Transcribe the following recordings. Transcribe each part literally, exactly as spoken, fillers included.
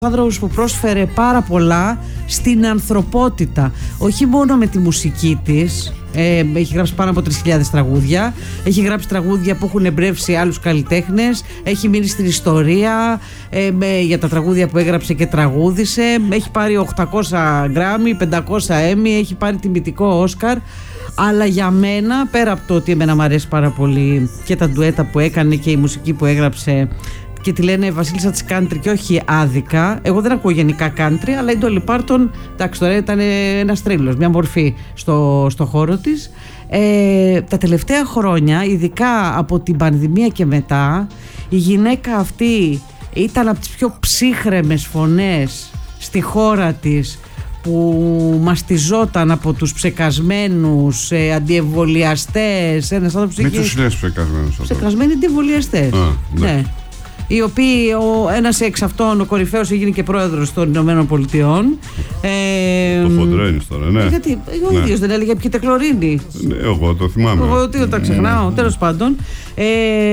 Άνθρωπος που πρόσφερε πάρα πολλά στην ανθρωπότητα, όχι μόνο με τη μουσική της. Ε, έχει γράψει πάνω από τρεις χιλιάδες τραγούδια. Έχει γράψει τραγούδια που έχουν εμπνεύσει άλλους καλλιτέχνες. Έχει μείνει στην ιστορία ε, με, για τα τραγούδια που έγραψε και τραγούδισε. Έχει πάρει οκτακόσια γκράμι, πεντακόσια Έμι. Έχει πάρει τιμητικό Όσκαρ. Αλλά για μένα, πέρα από το ότι εμένα μου αρέσει πάρα πολύ και τα ντουέτα που έκανε και η μουσική που έγραψε, και τη λένε Βασίλισσα της Country και όχι άδικα. Εγώ δεν ακούω γενικά country, αλλά η Dolly Parton, εντάξει, τώρα ήταν ένας θρύλος, μια μορφή στο, στο χώρο της. Ε, τα τελευταία χρόνια, ειδικά από την πανδημία και μετά, η γυναίκα αυτή ήταν από τις πιο ψύχρεμες φωνές στη χώρα της, που μαστιζόταν από τους ψεκασμένους ε, αντιεμβολιαστές. Ένας άνθρωπος Μην τους λες ψεκασμένους. Ψεκασμένοι αντιεμβολιαστές. Α, ναι. Ναι. Οι οποίοι, ο, ένας εξ αυτών, ο κορυφαίος, έγινε και πρόεδρος των Ηνωμένων Πολιτειών. Ε, το φοντρένεις τώρα, ναι. Γιατί ο ναι. ίδιος δεν έλεγε ποιοι τεκλωρίνη. Ναι, εγώ το θυμάμαι. Εγώ τι τα ξεχνάω, mm. τέλος πάντων. Ε,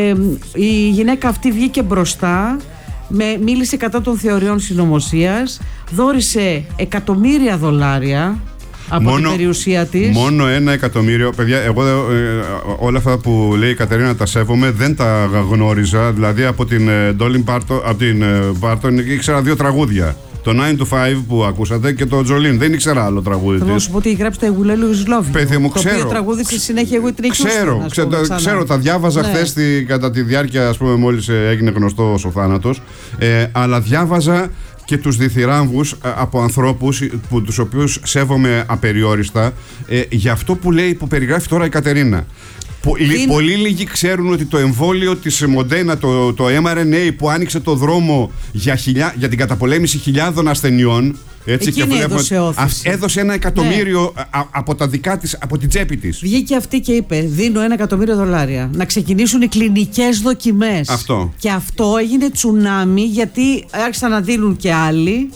η γυναίκα αυτή βγήκε μπροστά, με, μίλησε κατά των θεωριών συνωμοσίας, δώρισε εκατομμύρια δολάρια από μόνο, την περιουσία της. Μόνο ένα εκατομμύριο. Παιδιά, εγώ ε, όλα αυτά που λέει η Κατερίνα τα σέβομαι, δεν τα γνώριζα. Δηλαδή από την Dolly Parton, από την Parton ήξερα δύο τραγούδια. Το nine to five που ακούσατε και το Jolene. Δεν ήξερα άλλο τραγούδι. Θέλω να σου πω ότι γράψει το I Will Always Love You. Παιδί μου, το ξέρω. οποίο τραγούδισε συνέχεια εγώ την Ξέρω, ξέρω, ξέρω, τα διάβαζα ναι. χθες τη, κατά τη διάρκεια, ας πούμε, μόλις έγινε γνωστός ο θάνατος. Ε, αλλά διάβαζα και τους διθυράμβους από ανθρώπους που, τους οποίους σέβομαι απεριόριστα ε, για αυτό που λέει, που περιγράφει τώρα η Κατερίνα. Πολύ, πολύ λίγοι ξέρουν ότι το εμβόλιο της Moderna, το, το εμ αρ εν έι που άνοιξε το δρόμο για, χιλιά, για την καταπολέμηση χιλιάδων ασθενειών, έτσι, και έδωσε, έδωσε ένα εκατομμύριο ναι. α, από τα δικά της, από την τσέπη της. Βγήκε αυτή και είπε: δίνω ένα εκατομμύριο δολάρια να ξεκινήσουν οι κλινικές δοκιμές. Αυτό. Και αυτό έγινε τσουνάμι, γιατί άρχισαν να δίνουν και άλλοι.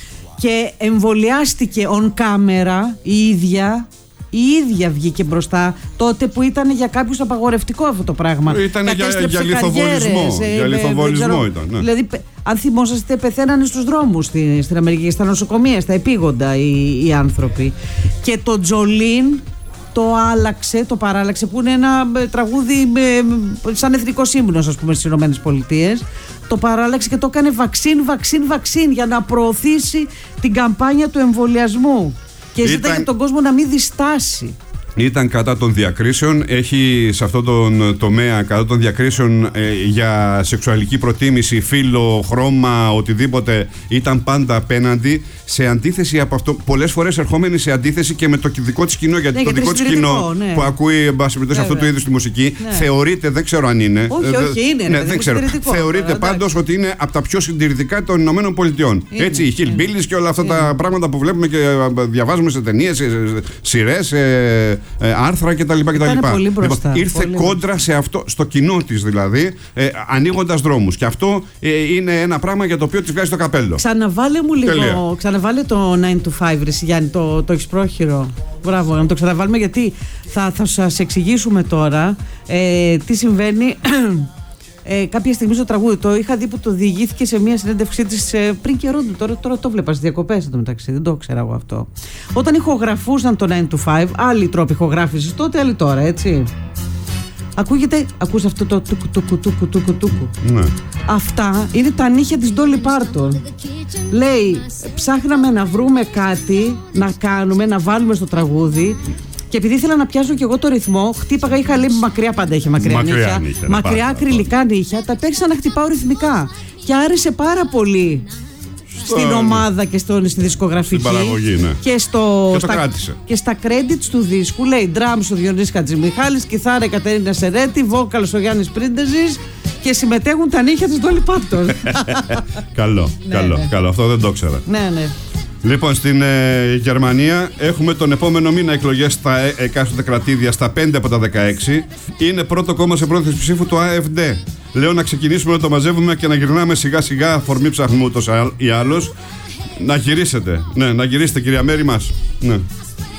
Και εμβολιάστηκε on camera η ίδια. Η ίδια βγήκε μπροστά τότε που ήταν για κάποιους απαγορευτικό αυτό το πράγμα. Ήταν για, για λιθοβολισμό. Ε, για λιθοβολισμό ήταν. Ναι. Δηλαδή, αν θυμόσαστε, πεθαίνανε στους δρόμους στην, στην Αμερική, στα νοσοκομεία, στα επίγοντα οι, οι άνθρωποι. Και το Jolene το άλλαξε, το παράλλαξε, που είναι ένα τραγούδι με, σαν εθνικός ύμνος, ας πούμε, στις Ηνωμένες Πολιτείες. Το παράλλαξε και το έκανε βαξίν, βαξίν, βαξίν, για να προωθήσει την καμπάνια του εμβολιασμού. Και ζητάει για τον κόσμο να μην διστάσει. Ήταν κατά των διακρίσεων, έχει σε αυτόν τον τομέα κατά των διακρίσεων ε, για σεξουαλική προτίμηση, φύλο, χρώμα, οτιδήποτε, ήταν πάντα απέναντι, σε αντίθεση από αυτό, πολλές φορές ερχόμενη σε αντίθεση και με το δικό της κοινό, γιατί ναι, το δικό της κοινό ναι. που ακούει εν πάση περιπτώσει αυτού του είδους τη μουσική, ναι. θεωρείται, δεν ξέρω αν είναι. Όχι, όχι, είναι. Ναι, δεν ξέρω. Θεωρείται πάντως ότι είναι από τα πιο συντηρητικά των Ηνωμένων Πολιτειών. Έτσι, οι Hillbillies και όλα αυτά είναι. τα πράγματα που βλέπουμε και διαβάζουμε σε ταινίες, σειρές, Ε, άρθρα κτλ. Λοιπόν, ήρθε πολύ κόντρα μπροστά. σε αυτό, στο κοινό της δηλαδή, ε, ανοίγοντας δρόμους. Και αυτό ε, είναι ένα πράγμα για το οποίο της βγάζει το καπέλο. Ξαναβάλε μου λίγο, Τελεία. ξαναβάλε το nine to five, ρε Γιάννη, το, το έχεις πρόχειρο. Μπράβο, να το ξαναβάλουμε, γιατί θα, θα σας εξηγήσουμε τώρα ε, τι συμβαίνει. Ε, κάποια στιγμή στο τραγούδι το είχα δει που το διηγήθηκε σε μια συνέντευξή της ε, πριν καιρό. Τώρα, τώρα το βλέπα στις διακοπές εδώ μεταξύ, δεν το ήξερα εγώ αυτό. Όταν ηχογραφούσαν το nine to five, άλλοι τρόποι ηχογράφησης τότε, άλλοι τώρα, έτσι. Ακούγεται, ακούς αυτό το τούκου τούκου τούκου τούκου τούκου. Ναι. Αυτά είναι τα νύχια της Dolly Parton. Λέει, ψάχναμε να βρούμε κάτι να κάνουμε, να βάλουμε στο τραγούδι. Και επειδή ήθελα να πιάσω και εγώ το ρυθμό, χτύπαγα, είχα λέει μακριά, πάντα είχε μακριά, μακριά νύχια, νύχια μακριά ακριλικά νύχια, τα παίξα να χτυπάω ρυθμικά. Και άρεσε πάρα πολύ στο... στην ομάδα και στο, στη δισκογραφική. Στην παραγωγή, ναι. Και, στο, και, στα, και στα credits του δίσκου λέει drums ο Διονύσης Χατζημιχάλης, κιθάρα η Κατερίνα Σερέτη, vocals ο Γιάννης Πρίντεζης, και συμμετέχουν τα νύχια της Dolly Parton. Καλό, ναι, καλό, ναι. καλό. Αυτό δεν το ήξερα. Ναι, ναι. Λοιπόν, στην ε, Γερμανία έχουμε τον επόμενο μήνα εκλογές στα ε, εκάστοτε κρατήδια, στα πέντε από τα δεκαέξι. Είναι πρώτο κόμμα σε πρόθεση ψήφου το έι εφ ντι. Λέω να ξεκινήσουμε να το μαζεύουμε και να γυρνάμε σιγά σιγά, αφορμή ψαχνού ούτως ή άλλως. Να γυρίσετε. Ναι, να γυρίσετε, κυρία Μέρη μας. Ναι.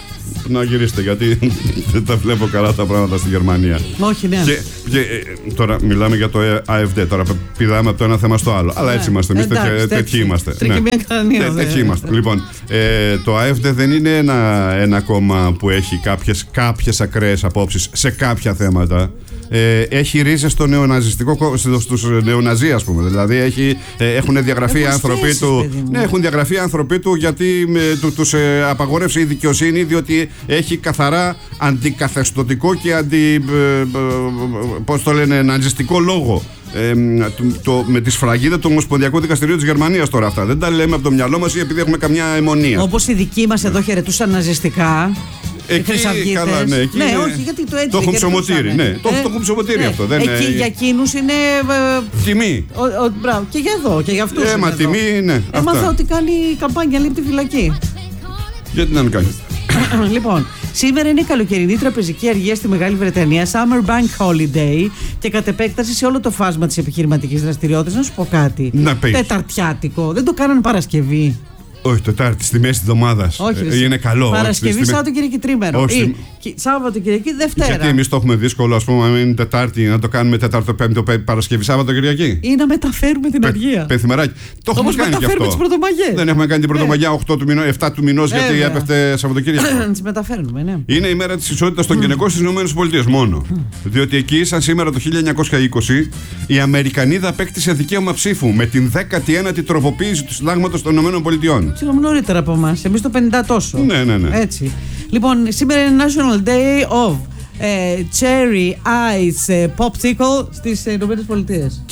να γυρίσετε, γιατί δεν τα βλέπω καλά τα πράγματα στη Γερμανία. Όχι, ναι. Και, και ε, τώρα μιλάμε για το ΑΕΦΔ, τώρα πηδάμε από το ένα θέμα στο άλλο. Αλλά ναι, έτσι είμαστε. Εμείς τέτοιοι, τέτοιοι είμαστε. Ναι. Τέ, τέτοιοι είμαστε. Λοιπόν, ε, το ΑΕΦΔ δεν είναι ένα, ένα κόμμα που έχει κάποιες, κάποιες ακραίες απόψεις σε κάποια θέματα. Ε, έχει ρίζες στο νεοναζιστικό, στους νεοναζί, ας πούμε. Δηλαδή έχει, ε, έχουν διαγραφεί άνθρωποι του. Ναι, έχουν διαγραφεί άνθρωποι του γιατί ε, του, τους ε, απαγόρευσε η δικαιοσύνη, διότι έχει καθαρά αντικαθεστωτικό και αντι. Ε, ε, πώς το λένε, ναζιστικό λόγο. Ε, το, το, με τη σφραγίδα του Ομοσπονδιακού Δικαστηρίου της Γερμανίας τώρα αυτά. Δεν τα λέμε από το μυαλό μας ή επειδή έχουμε καμιά αιμονία. Όπως οι δικοί μας εδώ χαιρετούσαν ναζιστικά. Εκεί, καλά, ναι, εκεί ναι, είναι... όχι, γιατί το έτσι. Το έχουν ψωμοτήρι, ναι. Ε, το, το έχουν ψωμοτήρι ναι. αυτό. Δεν εκεί είναι... για εκείνους είναι. Ε, τιμή. Ο, ο, μπράβο, και για εδώ, και για αυτούς. Ε, μα τιμή, ναι. Έμαθα ότι κάνει καμπάνια, λείπει τη φυλακή. Γιατί να μην κάνει. Λοιπόν, σήμερα είναι η καλοκαιρινή τραπεζική αργία στη Μεγάλη Βρετανία, Summer Bank Holiday, και κατ' επέκταση σε όλο το φάσμα της επιχειρηματικής δραστηριότητας. Να σου πω κάτι. Να πεις. Τεταρτιάτικο. Δεν το κάνανε Παρασκευή. Όχι, Τετάρτη, στη μέση τη εβδομάδα. Όχι, είναι καλό. Παρασκευή, στη... Σάββατο-Κυριακή τρίμερο. Όχι, ή Σάββατο-Κυριακή Δευτέρα. Γιατί εμείς το έχουμε δύσκολο, ας πούμε, αν είναι Τετάρτη, να το κάνουμε Τετάρτο, Πέμπτο, Παρασκευή, Σάββατο-Κυριακή. Ή να μεταφέρουμε την αργία. Πενθυμεράκι. Το έχουμε κάνει και αυτό. Τις πρωτομαγιές. Δεν έχουμε κάνει την πρωτομαγιά οκτώ του μηνό, επτά του μηνό, γιατί έπεφτε Σαββατοκύριακο. Να τις μεταφέρουμε, ναι. Είναι η μέρα της ισότητας των γυναικών στις ΗΠΑ μόνο. Διότι εκεί, σαν σήμερα το χίλια εννιακόσια είκοσι, η Αμερικανίδα απέκτησε δικαίωμα ψήφου με την δέκατη ένατη τροποποίηση του συντάγματος των ΗΠΑ. Συγγνώμη, νωρίτερα από εμάς. Εμείς το πενήντα τόσο. Ναι, ναι, ναι. Έτσι. Λοιπόν, σήμερα είναι National Day of ε, Cherry Ice ε, Popsicle στις Ηνωμένες Πολιτείες.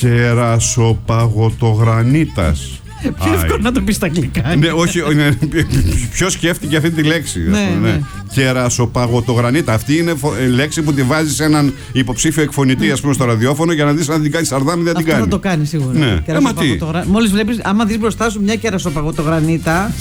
Κερασοπαγωτογρανίτας. Πιο εύκολο να το πει στα αγγλικά. Ναι, όχι. Ποιος σκέφτηκε αυτή τη λέξη. Ναι, ναι. Κερασοπαγωτογρανίτα. Αυτή είναι λέξη που τη βάζει σε έναν υποψήφιο εκφωνητή, ας πούμε, στο ραδιόφωνο για να δεις αν την κάνει σαρδάμι, δεν την κάνει. Αυτό το κάνει σίγουρα. Ναι. Μόλις βλέπεις, άμα δεις μπροστά σου μια κερασοπαγωτογρανίτα.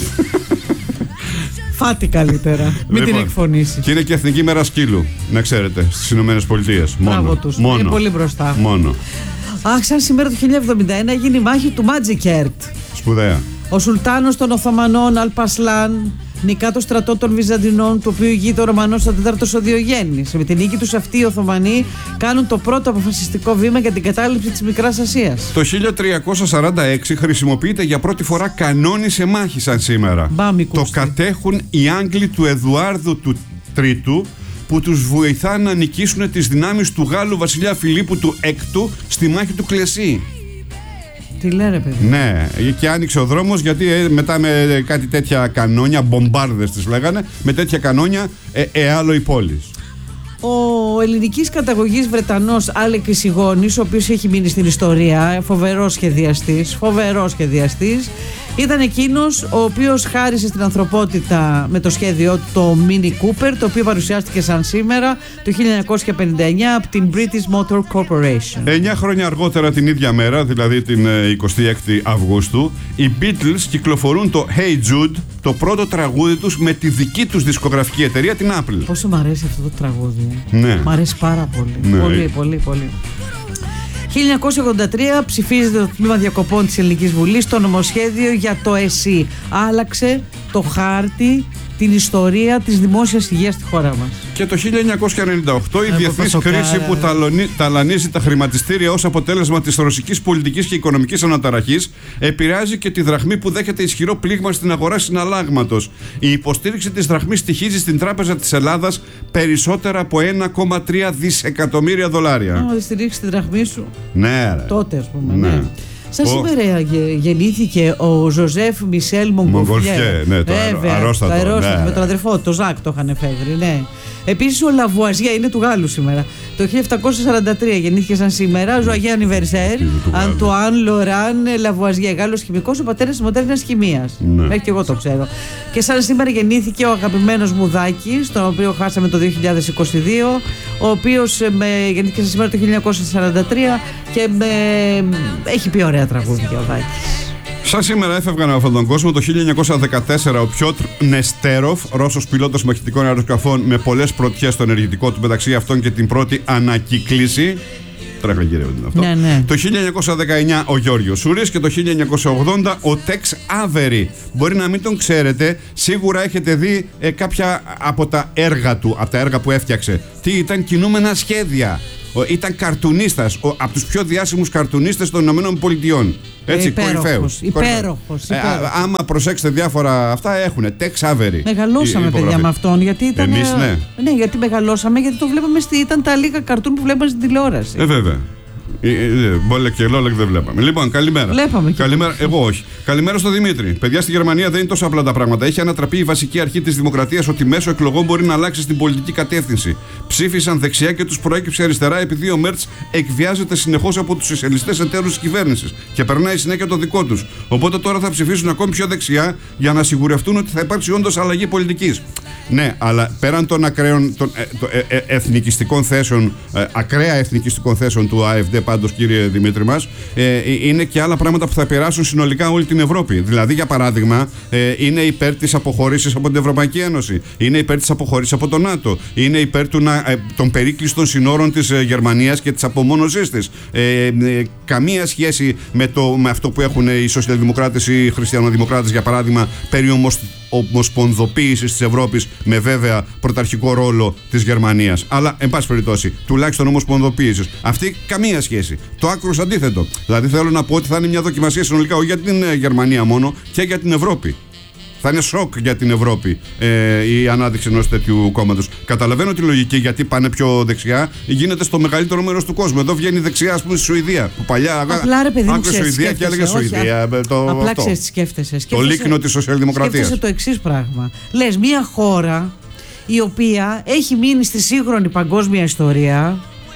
Φάτη καλύτερα. Μην λοιπόν, την εκφωνήσει. Και είναι και Εθνική Μέρα Σκύλου, να ξέρετε, στις Ηνωμένες Πολιτείες. Μπράβο τους. Είναι πολύ μπροστά. Μόνο. Αχ, σαν σήμερα το χίλια εβδομήντα ένα έγινε η μάχη του Μάτζικερτ. Σπουδαία. Ο Σουλτάνος των Οθωμανών Αλπασλάν νικά το στρατό των Βυζαντινών, του οποίου ηγείται ο Ρωμανός ο τέταρτος ο Διογέννης. Με την νίκη τους αυτοί οι Οθωμανοί κάνουν το πρώτο αποφασιστικό βήμα για την κατάληψη της Μικράς Ασίας. Το χίλια τριακόσια σαράντα έξι χρησιμοποιείται για πρώτη φορά κανόνι σε μάχη σαν σήμερα. Μπάμι, το κατέχουν οι Άγγλοι του Εδουάρδου του Τρίτου, που τους βοηθά να νικήσουν τις δυνάμεις του Γάλλου βασιλιά Φιλίππου του Έκτου στη μάχη του Κλεσί. Τι λένε, παιδί. Ναι, και άνοιξε ο δρόμος, γιατί ε, μετά με κάτι τέτοια κανόνια, μπομπάρδες τις λέγανε, με τέτοια κανόνια ε, εάλλο η πόλη. Ο ελληνικής καταγωγής Βρετανός Άλεκης Σιγώνης, ο οποίος έχει μείνει στην ιστορία, φοβερός σχεδιαστής, φοβερός σχεδιαστής, ήταν εκείνος ο οποίος χάρισε στην ανθρωπότητα με το σχέδιό του το Mini Cooper, το οποίο παρουσιάστηκε σαν σήμερα το χίλια εννιακόσια πενήντα εννιά από την British Motor Corporation. Εννιά χρόνια αργότερα την ίδια μέρα, δηλαδή την εικοστή έκτη Αυγούστου, οι Beatles κυκλοφορούν το Hey Jude, το πρώτο τραγούδι τους με τη δική τους δισκογραφική εταιρεία, την Apple. Πόσο μ' αρέσει αυτό το τραγούδι. Ναι. Μ' αρέσει πάρα πολύ. Ναι. Πολύ, πολύ, πολύ. χίλια εννιακόσια ογδόντα τρία ψηφίζεται το Τμήμα Διακοπών της Ελληνικής Βουλής το νομοσχέδιο για το ΕΣΥ. Άλλαξε το χάρτη, την ιστορία της δημόσιας υγείας στη χώρα μας. Και το χίλια εννιακόσια ενενήντα οκτώ η διεθνής κρίση που ταλωνί, ταλανίζει τα χρηματιστήρια ως αποτέλεσμα της ρωσικής πολιτικής και οικονομικής αναταραχής επηρεάζει και τη δραχμή, που δέχεται ισχυρό πλήγμα στην αγορά συναλλάγματος. Η υποστήριξη της δραχμής στοιχίζει στην Τράπεζα της Ελλάδας περισσότερα από ένα κόμμα τρία δισεκατομμύρια δολάρια. Να στηρίξει τη δραχμή σου. Ναι, ρε. Τότε, ας πούμε. Ναι. Ναι. Σαν oh. σήμερα γεννήθηκε ο Ζωζέφ Μισελ Μογκοφιέ. Ναι, το Βέβαια, αρρώστατο. Το αρρώστατο ναι. Με τον αδερφό του, το Ζακ, το είχαν φεύγει. Ναι. Επίσης ο Λαβουαζιέ είναι του Γάλλου σήμερα. Το χίλια επτακόσια σαράντα τρία γεννήθηκε σαν σήμερα. Ζωαγέ Ανιβερσέρ. Αντουάν Λοράν Λαβουαζιέ, Γάλλος χημικός, ο πατέρας της μοντέρνας χημίας. Ναι. Μέχρι και εγώ το ξέρω. Και σαν σήμερα γεννήθηκε ο αγαπημένος μου Δάκης, τον οποίο χάσαμε το δύο χιλιάδες είκοσι δύο, ο οποίος με, γεννήθηκε σαν σήμερα το χίλια εννιακόσια σαράντα τρία και με, έχει πει ωραία τραγούδια ο Δάκης. Σαν σήμερα έφευγαν από αυτόν τον κόσμο το χίλια εννιακόσια δεκατέσσερα ο Πιότρ Νεστέροφ, Ρώσος πιλότος μαχητικών αεροσκαφών με πολλές πρωτιές στο ενεργητικό του, μεταξύ αυτών και την πρώτη ανακύκληση. Τρέχα γύρευε αυτό. Ναι, ναι. Το χίλια εννιακόσια δεκαεννιά ο Γιώργος Σούρης και το χίλια εννιακόσια ογδόντα ο Τεξ Άβερι. Μπορεί να μην τον ξέρετε, σίγουρα έχετε δει ε, κάποια από τα έργα του, από τα έργα που έφτιαξε. Τι ήταν? Κινούμενα σχέδια. Ήταν καρτουνίστας, από τους πιο διάσημους καρτουνίστες των Ηνωμένων Πολιτειών. Έτσι, κορυφαίος. Υπέροχος. Ε, άμα προσέξετε διάφορα αυτά έχουνε. Τεξ Άβερι. Μεγαλώσαμε, παιδιά, με αυτόν. Γιατί ήταν, εμείς, ναι. Ναι, γιατί μεγαλώσαμε, γιατί το βλέπαμε. Στη, ήταν τα λίγα καρτούν που βλέπαμε στην τηλεόραση. Ε, βέβαια. Μπόλεκ και Λόλεκ δεν βλέπαμε. Λοιπόν, καλημέρα. Βλέπαμε. Καλημέρα. Εγώ όχι. Καλημέρα στο Δημήτρη. Παιδιά, στη Γερμανία δεν είναι τόσο απλά τα πράγματα. Έχει ανατραπεί η βασική αρχή της δημοκρατίας ότι μέσω εκλογών μπορεί να αλλάξει την πολιτική κατεύθυνση. Ψήφισαν δεξιά και τους προέκυψε αριστερά επειδή ο Μέρτς εκβιάζεται συνεχώς από τους σοσιαλιστές εταίρους της κυβέρνησης και περνάει συνέχεια το δικό τους. Οπότε τώρα θα ψηφίσουν ακόμη πιο δεξιά για να σιγουρευτούν ότι θα υπάρξει όντως αλλαγή πολιτικής. Ναι, αλλά πέραν των ακραίων των, ε, το, ε, ε, εθνικιστικών θέσεων, ε, ακραία εθνικιστικών θέσεων του ΑΕΦΔ, πάντως κύριε Δημήτρη μας, ε, είναι και άλλα πράγματα που θα επηρεάσουν συνολικά όλη την Ευρώπη. Δηλαδή, για παράδειγμα, ε, είναι υπέρ της αποχώρησης από την Ευρωπαϊκή Ένωση, είναι υπέρ της αποχώρησης από το ΝΑΤΟ, είναι υπέρ του να, ε, των περίκλειστων συνόρων της ε, Γερμανίας και της απομόνωσής της. Ε, ε, καμία σχέση με, το, με αυτό που έχουν οι σοσιαλδημοκράτες ή οι χριστιανοδημοκράτες, για παράδειγμα, περί ομοσ, ομοσπονδοποίησης της Ευρώπης, με βέβαια πρωταρχικό ρόλο της Γερμανίας. Αλλά, εν πάση περιπτώσει, τουλάχιστον ομοσπονδοποίησης. Αυτή καμία σχέση. Το άκρος αντίθετο. Δηλαδή, θέλω να πω ότι θα είναι μια δοκιμασία συνολικά όχι για την Γερμανία μόνο, και για την Ευρώπη. Θα είναι σοκ για την Ευρώπη ε, η ανάδειξη ενός τέτοιου κόμματος. Καταλαβαίνω τη λογική γιατί πάνε πιο δεξιά. Γίνεται στο μεγαλύτερο μέρος του κόσμου. Εδώ βγαίνει δεξιά, ας πούμε, στη Σουηδία. Που παλιά άκουσε Σουηδία και έλεγε Σουηδία. Το, απλά ξέρεις τι σκέφτεσαι. Το λίκνο της σοσιαλδημοκρατίας. Σκέφτεσαι το εξής πράγμα. Λες, μια χώρα η οποία έχει μείνει στη σύγχρονη παγκόσμια ιστορία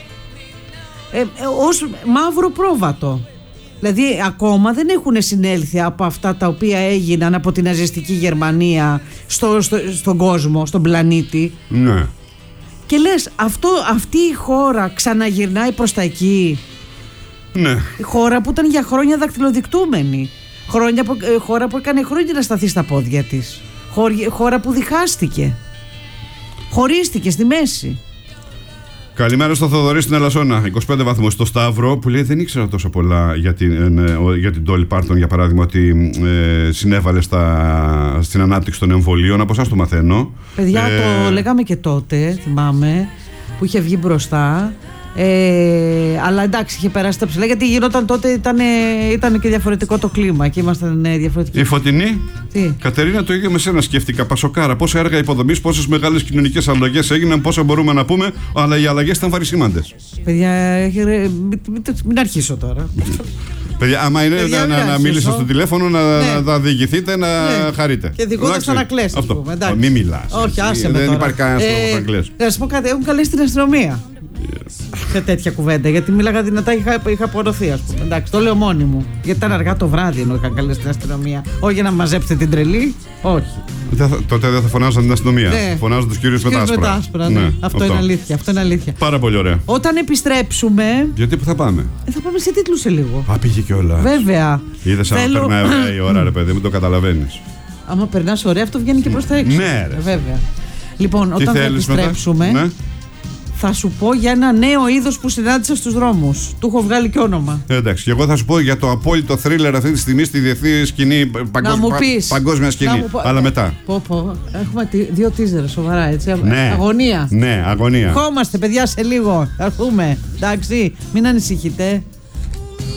ε, ε, ως μαύρο πρόβατο. Δηλαδή ακόμα δεν έχουν συνέλθει από αυτά τα οποία έγιναν από την ναζιστική Γερμανία στο, στο, στον κόσμο, στον πλανήτη. Ναι. Και λες, αυτό, αυτή η χώρα ξαναγυρνάει προς τα εκεί. Ναι. Η χώρα που ήταν για χρόνια δακτυλοδεικτούμενη. Χρόνια που, ε, χώρα που έκανε χρόνια να σταθεί στα πόδια της. Χώρα, χώρα που διχάστηκε. Χωρίστηκε στη μέση. Καλημέρα στο Θοδωρή στην Ελασσόνα. είκοσι πέντε βαθμούς στο Σταύρο, που λέει δεν ήξερα τόσο πολλά για την, ε, για την Ντόλι Πάρτον, για παράδειγμα, ότι ε, συνέβαλε στα, στην ανάπτυξη των εμβολίων. Από εσάς το μαθαίνω. Παιδιά, ε... το λέγαμε και τότε, θυμάμαι, που είχε βγει μπροστά. Ε, αλλά εντάξει, είχε περάσει τα ψηλά, γιατί γινόταν τότε, ήταν, ήταν και διαφορετικό το κλίμα και ήμασταν διαφορετικοί. Η Φωτεινή. Τι? Κατερίνα, το ίδιο με σένα σκέφτηκα. Πασοκάρα, πόσα έργα υποδομής, πόσες μεγάλες κοινωνικές αλλαγές έγιναν, πόσα μπορούμε να πούμε, αλλά οι αλλαγές ήταν βαρισίμαντες. Παιδιά, μην, μην αρχίσω τώρα. Παιδιά, άμα είναι Παιδιά, να, να μιλήσετε στο τηλέφωνο, να, ναι. να διηγηθείτε, να ναι. χαρείτε. Και δικό του να κλαίσει. Μην μιλάς. Όχι, άσε με. Δεν τώρα. υπάρχει κανένα τρόπο να κλαίσει. Να σου πω κάτι, έχουν καλέσει την αστυνομία. Yes. Σε τέτοια κουβέντα, γιατί μίλαγα δυνατά, είχα, είχα απορροθεί, ας πούμε. Εντάξει, το λέω μόνη μου. Γιατί ήταν αργά το βράδυ ενώ είχαν καλέσει την αστυνομία. Όχι για να μαζέψετε την τρελή, όχι. Δεν θα, τότε δεν θα φωνάζαν την αστυνομία. Ναι. Φωνάζαν τους κύριους με τα άσπρα. άσπρα ναι. Ναι. Αυτό, αυτό είναι αλήθεια, αυτό είναι αλήθεια. Πάρα πολύ ωραία. Όταν επιστρέψουμε. Γιατί που θα πάμε? Ε, θα πάμε σε τίτλους σε λίγο. Α, πήγε κιόλας. Βέβαια. Είδες αν Θέλω... περνάει ωραία η ώρα, ρε παιδί, μην το καταλαβαίνεις. Άμα περνάς ωραία, αυτό βγαίνει και προς τα έξω. Ναι, ρε. Βέβαια. Λοιπόν, όταν θα επιστρέψουμε. Ναι. Θα σου πω για ένα νέο είδος που συνάντησα στους δρόμους. Του έχω βγάλει και όνομα. Ε, εντάξει, και εγώ θα σου πω για το απόλυτο θρίλερ αυτή τη στιγμή στη διεθνή σκηνή, παγκόσμ... πα... παγκόσμια σκηνή. Πω... Αλλά μετά. Πω, πω. Έχουμε δύο τίζερ, σοβαρά έτσι. Ναι. Αγωνία. Ναι, αγωνία. Χόμαστε, παιδιά, σε λίγο. Θα έρθουμε. Εντάξει, μην ανησυχείτε.